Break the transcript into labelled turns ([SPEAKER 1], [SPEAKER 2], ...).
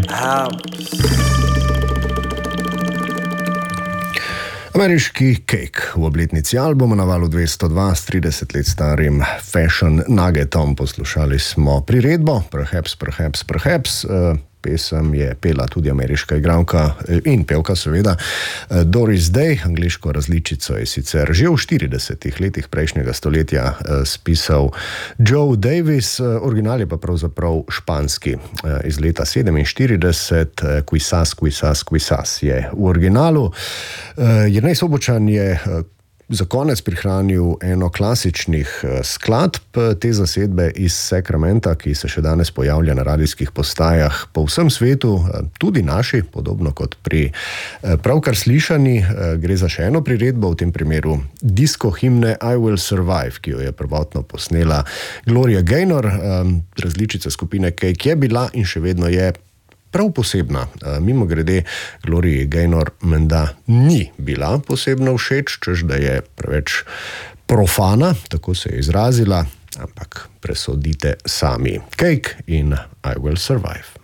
[SPEAKER 1] Ameriški Cake v obletnici albuma na valu 202 s 30 let starim Fashion Nuggetom. Poslušali smo priredbo Perhaps. Pesem je pela tudi ameriška igralka in pevka seveda Doris Day. Angliško različico je sicer že v 40 letih prejšnjega stoletja spisal Joe Davis, original je pa pravzaprav španski iz leta 47. Quizás je v originalu. Jernej Sobočan je za konec prihranil eno klasičnih skladb te zasedbe iz Sacramenta, ki se še danes pojavlja na radijskih postajah po vsem svetu, tudi naši, podobno kot pri pravkar slišani. Gre za še eno priredbo, v tem primeru disko himne I Will Survive, ki jo je prvotno posnela Gloria Gaynor. Različica skupine Cake je bila in še vedno je prav posebna. Mimogrede, Gloria Gaynor menda ni bila posebno všeč, češ da je preveč profana, tako se je izrazila, ampak presodite sami. Cake in I Will Survive.